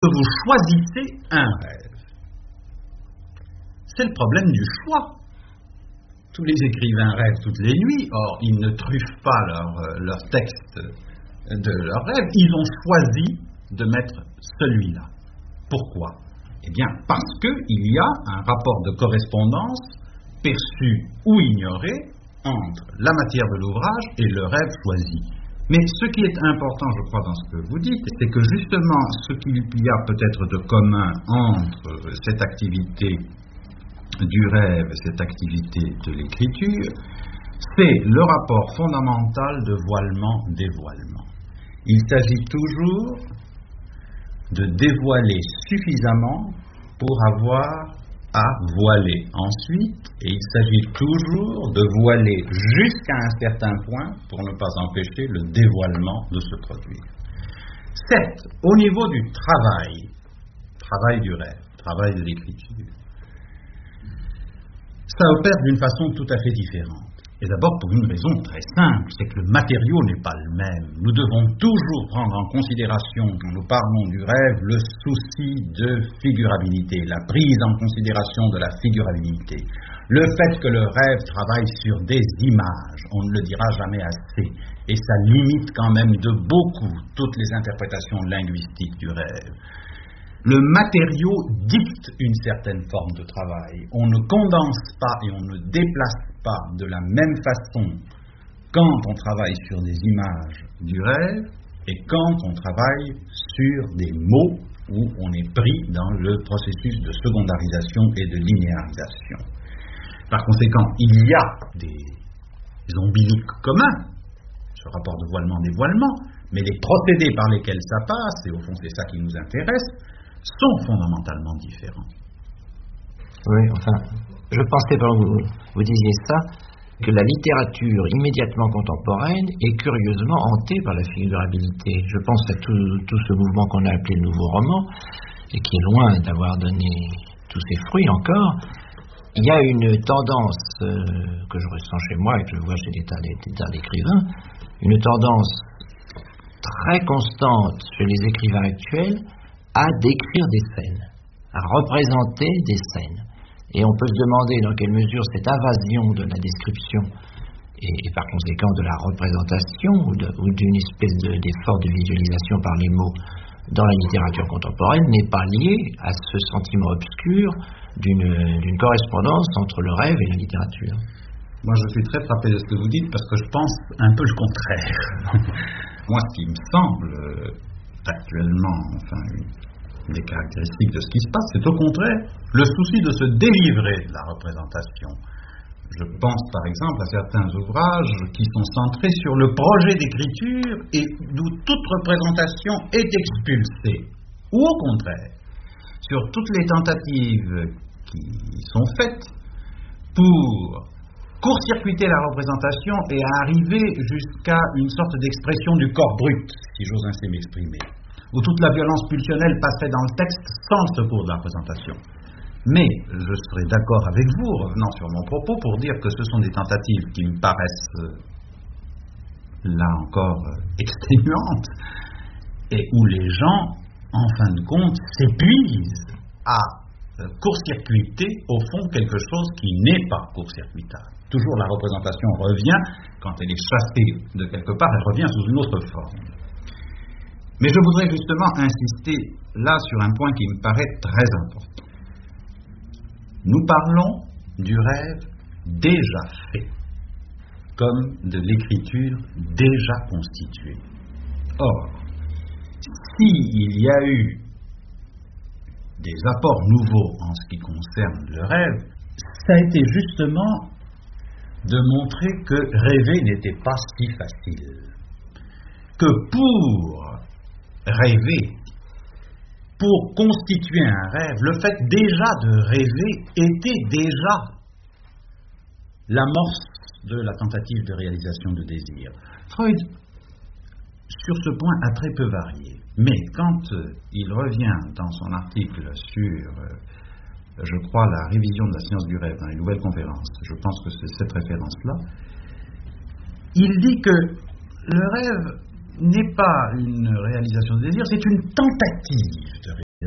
que vous choisissez un rêve. C'est le problème du choix. Tous les écrivains rêvent toutes les nuits, or ils ne truffent pas leur texte de leurs rêves, ils ont choisi de mettre celui-là. Pourquoi? Eh bien, parce qu'il y a un rapport de correspondance, perçu ou ignoré, entre la matière de l'ouvrage et le rêve choisi. Mais ce qui est important, je crois, dans ce que vous dites, c'est que justement, ce qu'il y a peut-être de commun entre cette activité du rêve et cette activité de l'écriture, c'est le rapport fondamental de voilement-dévoilement. Il s'agit toujours de dévoiler suffisamment pour avoir à voiler ensuite, et il s'agit toujours de voiler jusqu'à un certain point pour ne pas empêcher le dévoilement de se produire. Certes, au niveau du travail du rêve, travail de l'écriture, ça opère d'une façon tout à fait différente. Et d'abord pour une raison très simple, c'est que le matériau n'est pas le même. Nous devons toujours prendre en considération, quand nous parlons du rêve, le souci de figurabilité, la prise en considération de la figurabilité. Le fait que le rêve travaille sur des images, on ne le dira jamais assez, et ça limite quand même de beaucoup toutes les interprétations linguistiques du rêve. Le matériau dicte une certaine forme de travail. On ne condense pas et on ne déplace pas de la même façon quand on travaille sur des images du rêve et quand on travaille sur des mots où on est pris dans le processus de secondarisation et de linéarisation. Par conséquent, il y a des ombiliques communs, ce rapport de voilement-dévoilement, mais les procédés par lesquels ça passe, et au fond c'est ça qui nous intéresse, sont fondamentalement différents. Oui, enfin, je pensais, pendant que vous disiez ça, que la littérature immédiatement contemporaine est curieusement hantée par la figurabilité. Je pense à tout ce mouvement qu'on a appelé le nouveau roman, et qui est loin d'avoir donné tous ses fruits encore. Il y a une tendance que je ressens chez moi et que je vois chez des tas d'écrivains, une tendance très constante chez les écrivains actuels à décrire des scènes, à représenter des scènes. Et on peut se demander dans quelle mesure cette invasion de la description et par conséquent de la représentation ou d'une espèce d'effort de visualisation par les mots dans la littérature contemporaine n'est pas liée à ce sentiment obscur d'une correspondance entre le rêve et la littérature. Moi, je suis très frappé de ce que vous dites parce que je pense un peu le contraire. Moi, ce qui me semble actuellement, enfin, une des caractéristiques de ce qui se passe, c'est au contraire le souci de se délivrer de la représentation. Je pense par exemple à certains ouvrages qui sont centrés sur le projet d'écriture et d'où toute représentation est expulsée. Ou au contraire, sur toutes les tentatives qui sont faites pour court-circuiter la représentation et arriver jusqu'à une sorte d'expression du corps brut, si j'ose ainsi m'exprimer, où toute la violence pulsionnelle passerait dans le texte sans le secours de la représentation. Mais je serai d'accord avec vous, revenant sur mon propos, pour dire que ce sont des tentatives qui me paraissent, là encore, exténuantes, et où les gens, en fin de compte, s'épuisent à court-circuiter, au fond, quelque chose qui n'est pas court-circuitable. Toujours la représentation revient, quand elle est chassée de quelque part, elle revient sous une autre forme. Mais je voudrais justement insister là sur un point qui me paraît très important. Nous parlons du rêve déjà fait, comme de l'écriture déjà constituée. Or, s'il y a eu des apports nouveaux en ce qui concerne le rêve, ça a été justement de montrer que rêver n'était pas si facile. Que pour rêver, pour constituer un rêve, le fait déjà de rêver était déjà l'amorce de la tentative de réalisation de désir. Freud, sur ce point, a très peu varié. Mais quand il revient dans son article sur, je crois, la révision de la science du rêve dans les nouvelles conférences, je pense que c'est cette référence-là, il dit que le rêve n'est pas une réalisation de désir, c'est une tentative de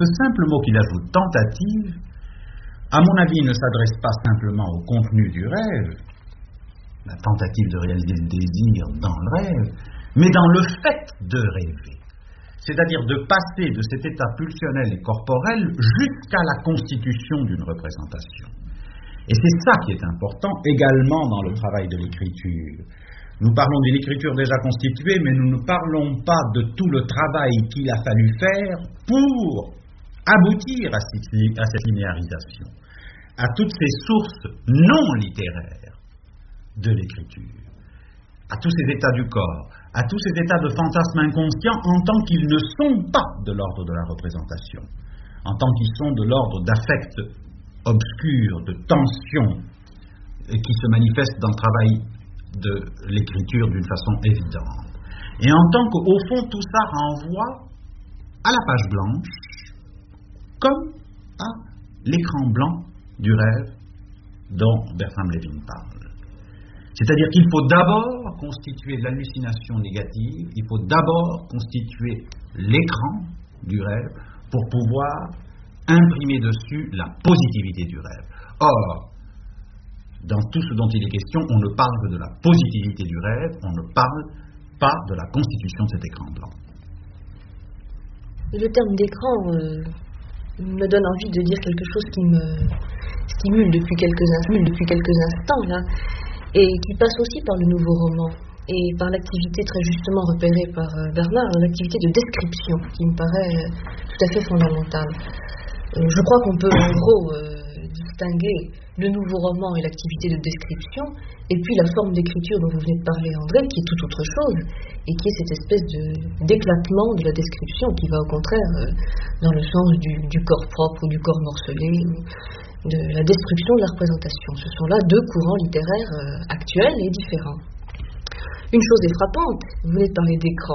Ce simple mot qu'il ajoute, tentative, à mon avis, ne s'adresse pas simplement au contenu du rêve, la tentative de réaliser le désir dans le rêve, mais dans le fait de rêver. C'est-à-dire de passer de cet état pulsionnel et corporel jusqu'à la constitution d'une représentation. Et c'est ça qui est important également dans le travail de l'écriture. Nous parlons d'une écriture déjà constituée, mais nous ne parlons pas de tout le travail qu'il a fallu faire pour aboutir à cette linéarisation, à toutes ces sources non littéraires de l'écriture, à tous ces états du corps, à tous ces états de fantasmes inconscients en tant qu'ils ne sont pas de l'ordre de la représentation, en tant qu'ils sont de l'ordre d'affects obscurs, de tensions, qui se manifestent dans le travail de l'écriture d'une façon évidente. Et en tant qu'au fond tout ça renvoie à la page blanche, comme à l'écran blanc du rêve dont Bertram Levin parle. C'est-à-dire qu'il faut d'abord constituer l'hallucination négative, il faut d'abord constituer l'écran du rêve pour pouvoir imprimer dessus la positivité du rêve. Or, dans tout ce dont il est question, on ne parle que de la positivité du rêve, on ne parle pas de la constitution de cet écran blanc. Le terme d'écran me donne envie de dire quelque chose qui me stimule depuis quelques instants là, et qui passe aussi par le nouveau roman et par l'activité très justement repérée par Bernard, l'activité de description qui me paraît tout à fait fondamentale. Je crois qu'on peut en gros distinguer le nouveau roman et l'activité de description, et puis la forme d'écriture dont vous venez de parler, André, qui est tout autre chose, et qui est cette espèce d'éclatement de la description qui va au contraire dans le sens du corps propre ou du corps morcelé, de la destruction de la représentation. Ce sont là deux courants littéraires actuels et différents. Une chose est frappante, vous venez de parler d'écran,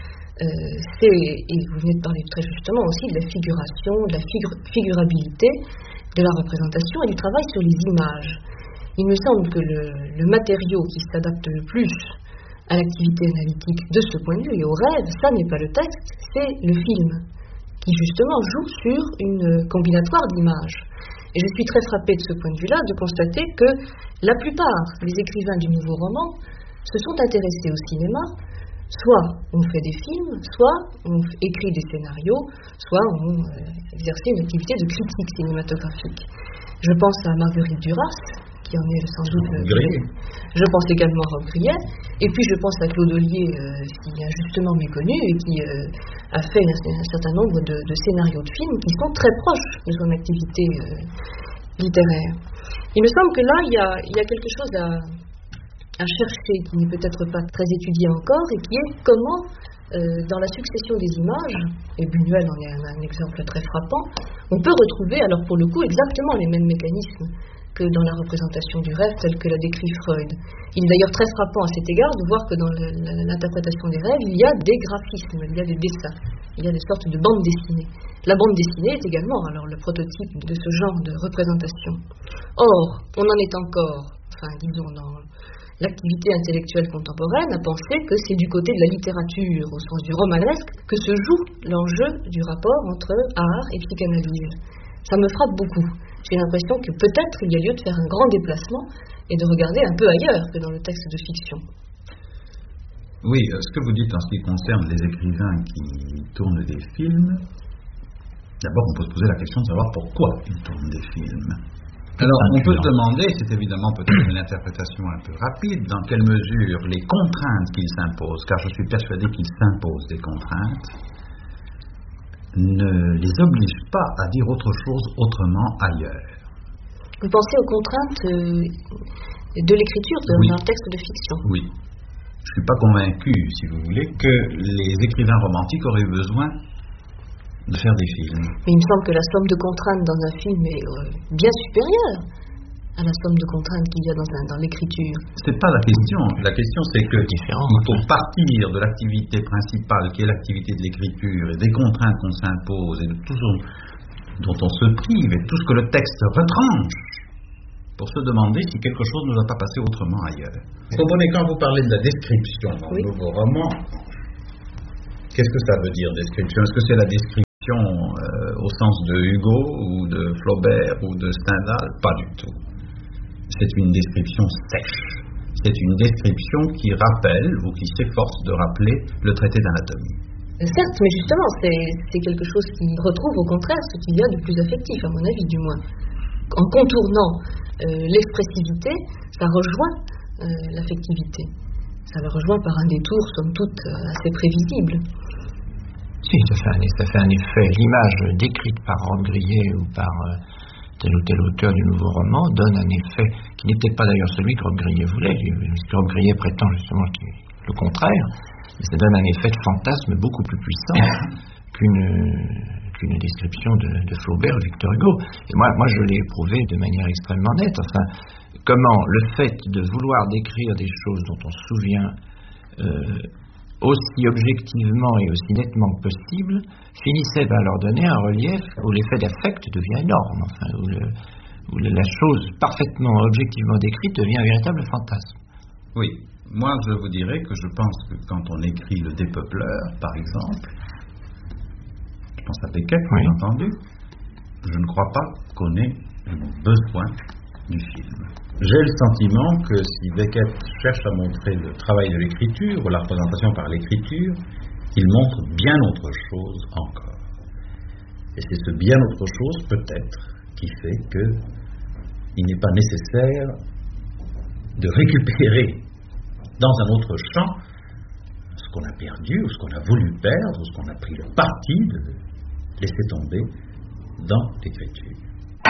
et vous venez de parler très justement aussi de la figuration, de la figurabilité de la représentation et du travail sur les images. Il me semble que le matériau qui s'adapte le plus à l'activité analytique de ce point de vue et au rêve, ça n'est pas le texte, c'est le film, qui justement joue sur une combinatoire d'images. Et je suis très frappée de ce point de vue-là de constater que la plupart des écrivains du nouveau roman se sont intéressés au cinéma. Soit on fait des films, soit on écrit des scénarios, soit on exerce une activité de critique cinématographique. Je pense à Marguerite Duras, qui en est sans doute je pense également à Rob Grillet, et puis je pense à Claude Ollier, qui est injustement méconnu et qui a fait un certain nombre de scénarios de films qui sont très proches de son activité littéraire. Il me semble que là, il y a quelque chose à chercher, qui n'est peut-être pas très étudié encore, et qui est comment, dans la succession des images, et Buñuel en est un exemple très frappant, on peut retrouver, alors pour le coup, exactement les mêmes mécanismes que dans la représentation du rêve, telle que l'a décrit Freud. Il est d'ailleurs très frappant à cet égard de voir que dans l'interprétation des rêves, il y a des graphismes, il y a des dessins, il y a des sortes de bandes dessinées. La bande dessinée est également alors le prototype de ce genre de représentation. Or, on en est encore, disons, dans l'activité intellectuelle contemporaine a pensé que c'est du côté de la littérature, au sens du romanesque, que se joue l'enjeu du rapport entre art et psychanalyse. Ça me frappe beaucoup. J'ai l'impression que peut-être il y a lieu de faire un grand déplacement et de regarder un peu ailleurs que dans le texte de fiction. Oui, ce que vous dites en ce qui concerne les écrivains qui tournent des films, d'abord on peut se poser la question de savoir pourquoi ils tournent des films. Alors, on peut se demander, c'est évidemment peut-être une interprétation un peu rapide, dans quelle mesure les contraintes qu'ils s'imposent, car je suis persuadé qu'ils s'imposent des contraintes, ne les obligent pas à dire autre chose autrement ailleurs. Vous pensez aux contraintes de l'écriture d'un texte de fiction? Oui. Je ne suis pas convaincu, si vous voulez, que les écrivains romantiques auraient eu besoin de faire des films. Mais il me semble que la somme de contraintes dans un film est bien supérieure à la somme de contraintes qu'il y a dans l'écriture. C'est pas la question. La question, c'est que il faut partir de l'activité principale, qui est l'activité de l'écriture, et des contraintes qu'on s'impose, et de tout ce dont on se prive, et tout ce que le texte retranche, pour se demander si quelque chose ne va pas passer autrement ailleurs. Comprenez, quand vous parlez de la description dans le nouveau roman, qu'est-ce que ça veut dire, description? Est-ce que c'est la description au sens de Hugo ou de Flaubert ou de Stendhal, pas du tout. C'est une description sèche. C'est une description qui rappelle ou qui s'efforce de rappeler le traité d'anatomie. Certes, mais justement, c'est quelque chose qui retrouve au contraire ce qu'il y a de plus affectif, à mon avis du moins. En contournant l'expressivité, ça rejoint l'affectivité. Ça le rejoint par un détour, somme toute, assez prévisible. Si, ça fait un effet. L'image décrite par Robbe-Grillet ou par tel ou tel auteur du nouveau roman donne un effet qui n'était pas d'ailleurs celui que Robbe-Grillet voulait. Robbe-Grillet prétend justement le contraire. Mais ça donne un effet de fantasme beaucoup plus puissant qu'une description de Flaubert ou Victor Hugo. Et moi, je l'ai éprouvé de manière extrêmement nette. Enfin, comment le fait de vouloir décrire des choses dont on se souvient aussi objectivement et aussi nettement que possible finissait par leur donner un relief où l'effet d'affect devient énorme. Enfin, où la chose parfaitement objectivement décrite devient un véritable fantasme. Oui. Moi, je vous dirais que je pense que quand on écrit Le Dépeupleur, par exemple, je pense à Beckett, bien entendu, je ne crois pas qu'on ait besoin du film. J'ai le sentiment que si Beckett cherche à montrer le travail de l'écriture ou la représentation par l'écriture, il montre bien autre chose encore. Et c'est ce bien autre chose, peut-être, qui fait qu'il n'est pas nécessaire de récupérer dans un autre champ ce qu'on a perdu ou ce qu'on a voulu perdre ou ce qu'on a pris le parti de laisser tomber dans l'écriture.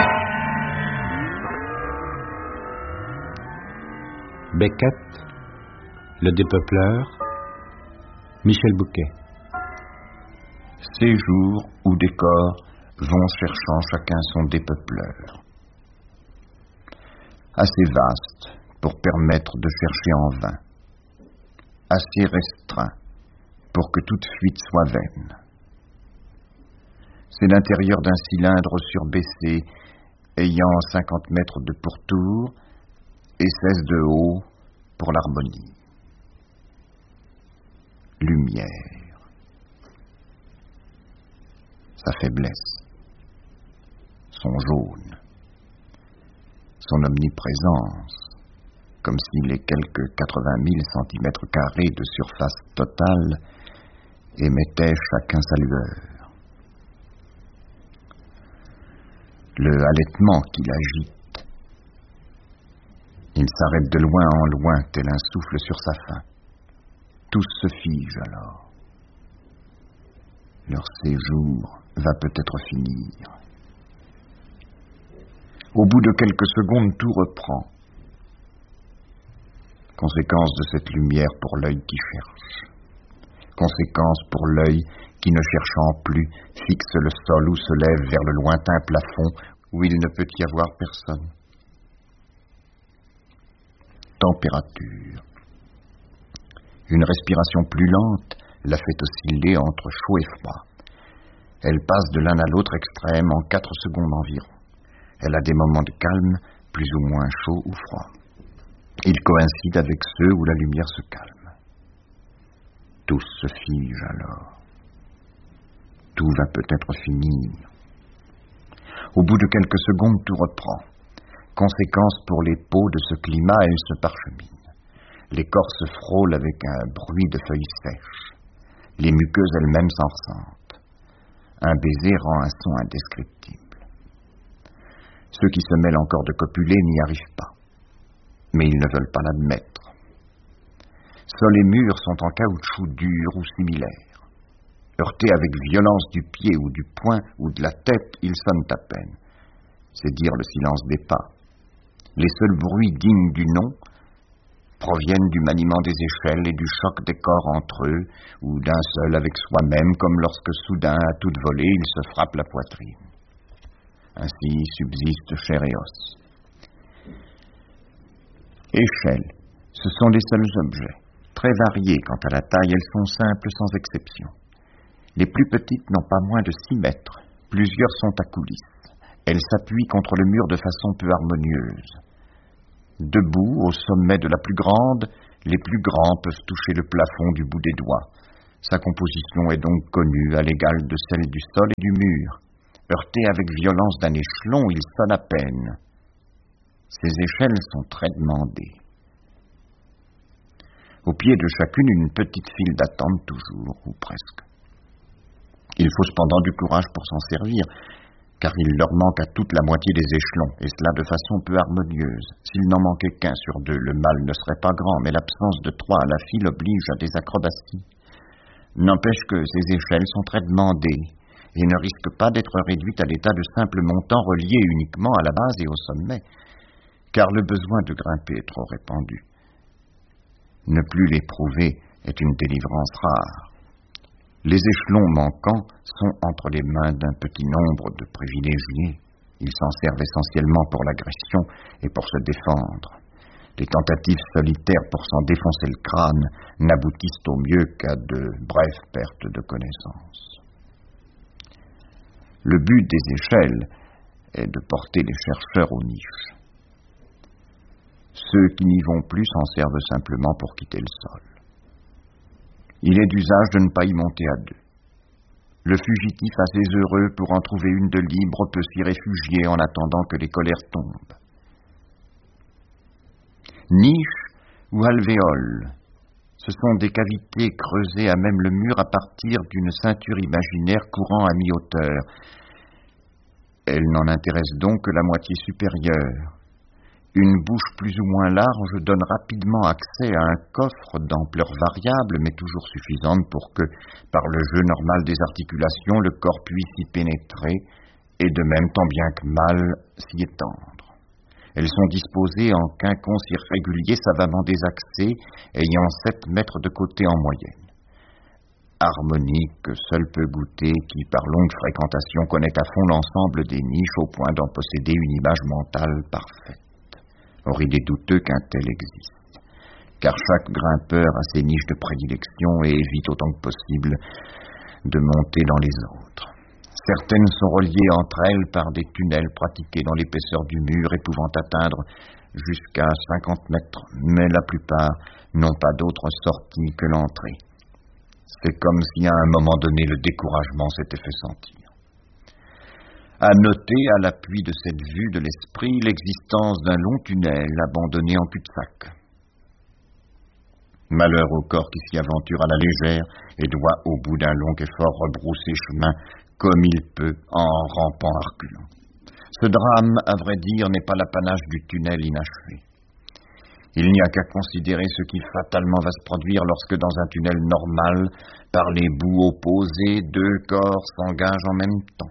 Beckett, Le Dépeupleur, Michel Bouquet. Ces jours où des corps vont cherchant chacun son dépeupleur. Assez vaste pour permettre de chercher en vain. Assez restreint pour que toute fuite soit vaine. C'est l'intérieur d'un cylindre surbaissé, ayant 50 mètres de pourtour et 16 de haut pour l'harmonie. Lumière. Sa faiblesse. Son jaune. Son omniprésence. Comme si les quelques 80 000 cm² de surface totale émettaient chacun sa lueur. Le halètement qui l'agite. Il s'arrête de loin en loin, tel un souffle sur sa fin. Tous se figent alors. Leur séjour va peut-être finir. Au bout de quelques secondes, tout reprend. Conséquence de cette lumière pour l'œil qui cherche. Conséquence pour l'œil qui, ne cherchant plus, fixe le sol ou se lève vers le lointain plafond où il ne peut y avoir personne. Température. Une respiration plus lente la fait osciller entre chaud et froid. Elle passe de l'un à l'autre extrême en 4 secondes environ. Elle a des moments de calme, plus ou moins chaud ou froid. Ils coïncident avec ceux où la lumière se calme. Tous se figent alors. Tout va peut-être finir. Au bout de quelques secondes, tout reprend. Conséquence pour les peaux de ce climat, elles se parcheminent. Les corps se frôlent avec un bruit de feuilles sèches. Les muqueuses elles-mêmes s'en ressentent. Un baiser rend un son indescriptible. Ceux qui se mêlent encore de copuler n'y arrivent pas. Mais ils ne veulent pas l'admettre. Sol et murs sont en caoutchouc dur ou similaire. Heurtés avec violence du pied ou du poing ou de la tête, ils sonnent à peine. C'est dire le silence des pas. Les seuls bruits dignes du nom proviennent du maniement des échelles et du choc des corps entre eux, ou d'un seul avec soi-même, comme lorsque soudain, à toute volée, il se frappe la poitrine. Ainsi subsiste chair et os. Échelles, ce sont les seuls objets. Très variés quant à la taille, elles sont simples sans exception. Les plus petites n'ont pas moins de 6 mètres. Plusieurs sont à coulisses. Elles s'appuient contre le mur de façon peu harmonieuse. Debout, au sommet de la plus grande, les plus grands peuvent toucher le plafond du bout des doigts. Sa composition est donc connue à l'égal de celle du sol et du mur. Heurté avec violence d'un échelon, il sonne à peine. Ces échelles sont très demandées. Au pied de chacune, une petite file d'attente toujours, ou presque. Il faut cependant du courage pour s'en servir, car il leur manque à toute la moitié des échelons, et cela de façon peu harmonieuse. S'il n'en manquait qu'un sur deux, le mal ne serait pas grand, mais l'absence de trois à la file oblige à des acrobaties. N'empêche que ces échelles sont très demandées, et ne risquent pas d'être réduites à l'état de simples montants reliés uniquement à la base et au sommet, car le besoin de grimper est trop répandu. Ne plus l'éprouver est une délivrance rare. Les échelons manquants sont entre les mains d'un petit nombre de privilégiés. Ils s'en servent essentiellement pour l'agression et pour se défendre. Les tentatives solitaires pour s'en défoncer le crâne n'aboutissent au mieux qu'à de brèves pertes de connaissance. Le but des échelles est de porter les chercheurs aux niches. Ceux qui n'y vont plus s'en servent simplement pour quitter le sol. Il est d'usage de ne pas y monter à deux. Le fugitif assez heureux pour en trouver une de libre peut s'y réfugier en attendant que les colères tombent. Niches ou alvéoles, ce sont des cavités creusées à même le mur à partir d'une ceinture imaginaire courant à mi-hauteur. Elles n'en intéressent donc que la moitié supérieure. Une bouche plus ou moins large donne rapidement accès à un coffre d'ampleur variable, mais toujours suffisante pour que, par le jeu normal des articulations, le corps puisse y pénétrer, et de même tant bien que mal s'y étendre. Elles sont disposées en quinconces irréguliers savamment désaxés, ayant 7 mètres de côté en moyenne. Harmonie que seul peut goûter, qui par longue fréquentation connaît à fond l'ensemble des niches au point d'en posséder une image mentale parfaite. Or, il est douteux qu'un tel existe, car chaque grimpeur a ses niches de prédilection et évite autant que possible de monter dans les autres. Certaines sont reliées entre elles par des tunnels pratiqués dans l'épaisseur du mur et pouvant atteindre jusqu'à 50 mètres, mais la plupart n'ont pas d'autre sortie que l'entrée. C'est comme si à un moment donné le découragement s'était fait sentir. À noter, à l'appui de cette vue de l'esprit, l'existence d'un long tunnel abandonné en cul-de-sac. Malheur au corps qui s'y aventure à la légère et doit, au bout d'un long effort, rebrousser chemin comme il peut en rampant à reculons. Ce drame, à vrai dire, n'est pas l'apanage du tunnel inachevé. Il n'y a qu'à considérer ce qui fatalement va se produire lorsque, dans un tunnel normal, par les bouts opposés, 2 corps s'engagent en même temps.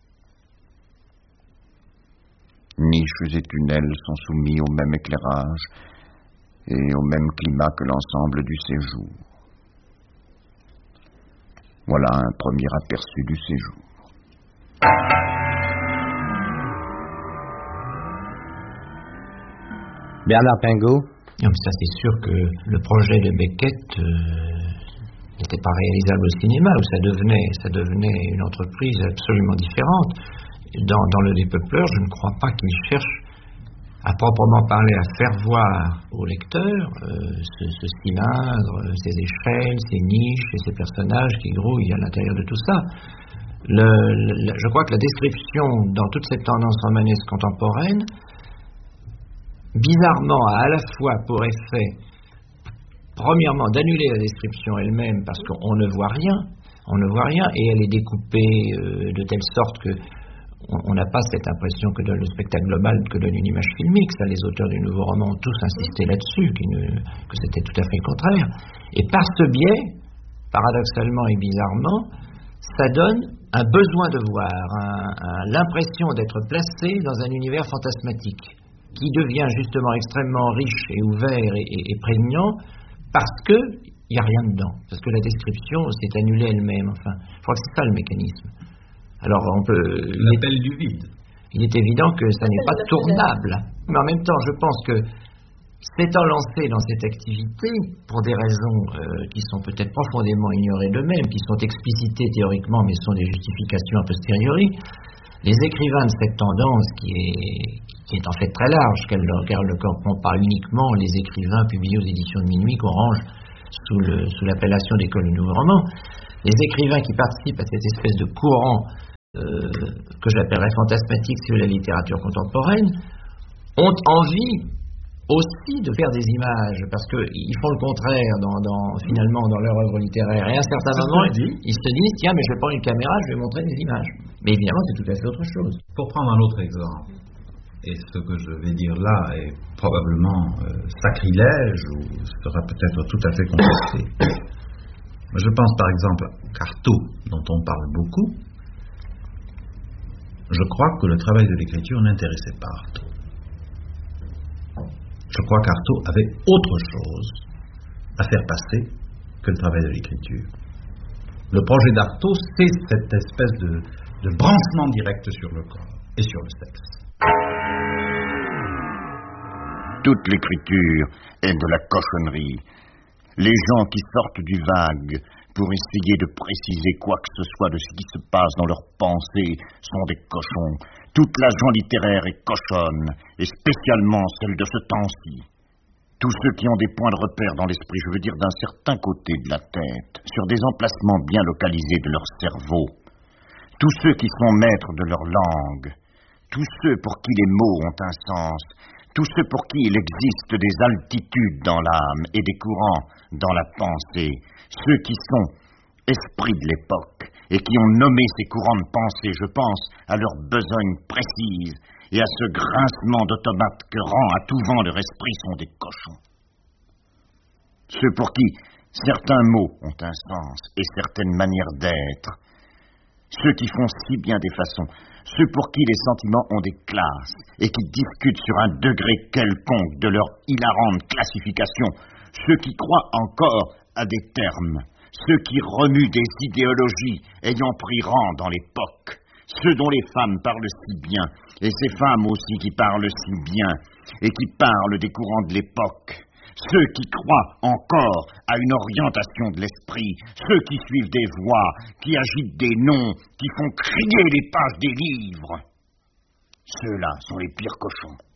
Niches et tunnels sont soumis au même éclairage et au même climat que l'ensemble du séjour. Voilà un premier aperçu du séjour. Bernard Pingot. Ça, c'est sûr que le projet de Beckett n'était pas réalisable au cinéma, où ça devenait une entreprise absolument différente. Dans le Dépeupleur, je ne crois pas qu'il cherche à proprement parler à faire voir au lecteur ce cylindre, ces échelles, ces niches et ces personnages qui grouillent à l'intérieur de tout ça. Je crois que la description dans toute cette tendance romanesque contemporaine, bizarrement, a à la fois pour effet, premièrement, d'annuler la description elle-même parce qu'on ne voit rien, et elle est découpée de telle sorte que on n'a pas cette impression que donne le spectacle global, que donne une image filmique. Ça, les auteurs du Nouveau Roman ont tous insisté là-dessus, que c'était tout à fait le contraire. Et par ce biais, paradoxalement et bizarrement, ça donne un besoin de voir, l'impression d'être placé dans un univers fantasmatique, qui devient justement extrêmement riche et ouvert et prégnant, parce qu'il n'y a rien dedans, parce que la description s'est annulée elle-même. Enfin, je crois que c'est ça le mécanisme. Alors on peut... L'appel du vide. Il est évident que ça n'est pas tournable. Mais en même temps, je pense que s'étant lancé dans cette activité, pour des raisons qui sont peut-être profondément ignorées d'eux-mêmes, qui sont explicitées théoriquement, mais sont des justifications a posteriori, les écrivains de cette tendance, qui est en fait très large, car elle ne comprend pas uniquement les écrivains publiés aux éditions de Minuit qu'on range sous l'appellation d'école du Nouveau Roman, les écrivains qui participent à cette espèce de courant que j'appellerais fantasmatiques sur la littérature contemporaine, ont envie aussi de faire des images, parce qu'ils font le contraire finalement dans leur œuvre littéraire. Et à un certain moment, ils se disent, tiens, mais je vais prendre une caméra, je vais montrer des images. Mais évidemment, c'est tout à fait autre chose. Pour prendre un autre exemple, et ce que je vais dire là est probablement sacrilège ou sera peut-être tout à fait contesté. Je pense par exemple à Carteau, dont on parle beaucoup. Je crois que le travail de l'écriture n'intéressait pas Artaud. Je crois qu'Artaud avait autre chose à faire passer que le travail de l'écriture. Le projet d'Artaud, c'est cette espèce de branchement direct sur le corps et sur le sexe. Toute l'écriture est de la cochonnerie. Les gens qui sortent du vague pour essayer de préciser quoi que ce soit de ce qui se passe dans leurs pensées sont des cochons. Toute la genre littéraire est cochonne, et spécialement celle de ce temps-ci. Tous ceux qui ont des points de repère dans l'esprit, je veux dire d'un certain côté de la tête, sur des emplacements bien localisés de leur cerveau, tous ceux qui sont maîtres de leur langue, tous ceux pour qui les mots ont un sens, tous ceux pour qui il existe des altitudes dans l'âme et des courants dans la pensée, ceux qui sont esprits de l'époque et qui ont nommé ces courants de pensée, je pense à leur besogne précise et à ce grincement d'automate que rend à tout vent leur esprit sont des cochons. Ceux pour qui certains mots ont un sens et certaines manières d'être, ceux qui font si bien des façons, ceux pour qui les sentiments ont des classes et qui discutent sur un degré quelconque de leur hilarante classification, ceux qui croient encore à des termes, ceux qui remuent des idéologies ayant pris rang dans l'époque, ceux dont les femmes parlent si bien, et ces femmes aussi qui parlent si bien, et qui parlent des courants de l'époque, ceux qui croient encore à une orientation de l'esprit, ceux qui suivent des voix, qui agitent des noms, qui font crier les pages des livres, ceux-là sont les pires cochons.